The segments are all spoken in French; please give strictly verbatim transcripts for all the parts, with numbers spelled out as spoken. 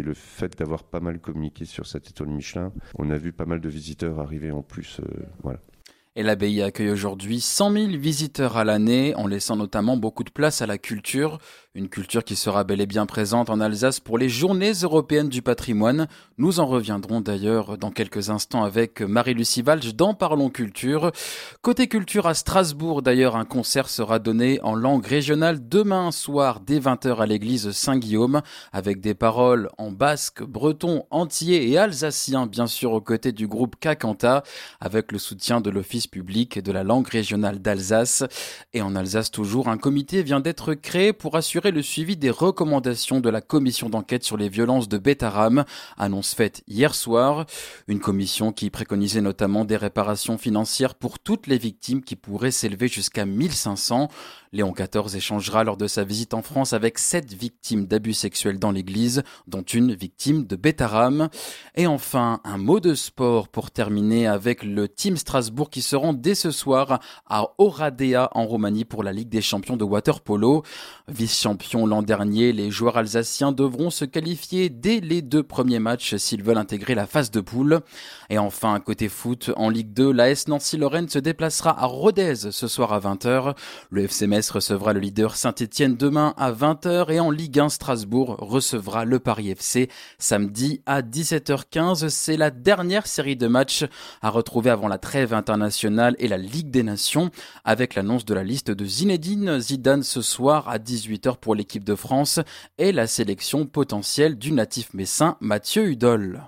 le fait d'avoir pas mal communiqué sur cette étoile Michelin, on a vu pas mal de visiteurs arriver en plus. Euh, voilà. Et l'abbaye accueille aujourd'hui cent mille visiteurs à l'année, en laissant notamment beaucoup de place à la culture. Une culture qui sera bel et bien présente en Alsace pour les Journées européennes du patrimoine. Nous en reviendrons d'ailleurs dans quelques instants avec Marie-Lucie Walsh dans Parlons Culture. Côté culture à Strasbourg, d'ailleurs, un concert sera donné en langue régionale demain soir dès vingt heures à l'église Saint-Guillaume, avec des paroles en basque, breton, antillais et alsacien, bien sûr, aux côtés du groupe Kakanta, avec le soutien de l'Office public de la langue régionale d'Alsace. Et en Alsace toujours, un comité vient d'être créé pour assurer le suivi des recommandations de la commission d'enquête sur les violences de Betaram, annonce faite hier soir. Une commission qui préconisait notamment des réparations financières pour toutes les victimes qui pourraient s'élever jusqu'à mille cinq cents. Léon quatorze échangera lors de sa visite en France avec sept victimes d'abus sexuels dans l'église, dont une victime de Betaram. Et enfin, un mot de sport pour terminer avec le Team Strasbourg qui se rend dès ce soir à Oradea en Roumanie pour la Ligue des champions de water-polo. Vice-champions l'an dernier, les joueurs alsaciens devront se qualifier dès les deux premiers matchs s'ils veulent intégrer la phase de poule. Et enfin, côté foot, en Ligue deux, l'A S Nancy-Lorraine se déplacera à Rodez ce soir à vingt heures. Le F C Metz recevra le leader Saint-Étienne demain à vingt heures et en Ligue un, Strasbourg recevra le Paris F C samedi à dix-sept heures quinze. C'est la dernière série de matchs à retrouver avant la trêve internationale et la Ligue des Nations, avec l'annonce de la liste de Zinedine Zidane ce soir à dix-huit heures pour l'équipe de France et la sélection potentielle du natif messin Mathieu Hudol.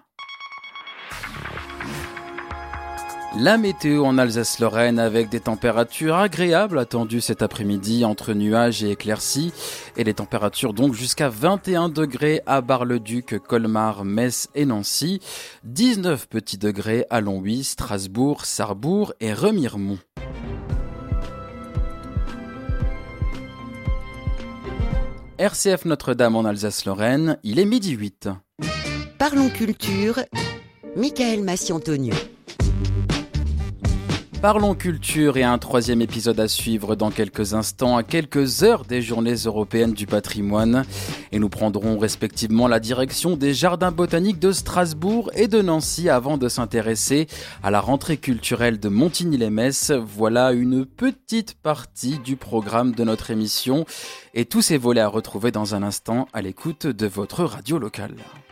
La météo en Alsace-Lorraine avec des températures agréables attendues cet après-midi entre nuages et éclaircies et les températures donc jusqu'à vingt et un degrés à Bar-le-Duc, Colmar, Metz et Nancy, dix-neuf petits degrés à Longwy, Strasbourg, Sarrebourg et Remiremont. R C F Notre-Dame en Alsace-Lorraine, il est midi huit. Parlons culture, Michael Massiantonio. Parlons culture et un troisième épisode à suivre dans quelques instants, à quelques heures des Journées européennes du patrimoine. Et nous prendrons respectivement la direction des jardins botaniques de Strasbourg et de Nancy avant de s'intéresser à la rentrée culturelle de Montigny-lès-Metz. Voilà une petite partie du programme de notre émission et tous ces volets à retrouver dans un instant à l'écoute de votre radio locale.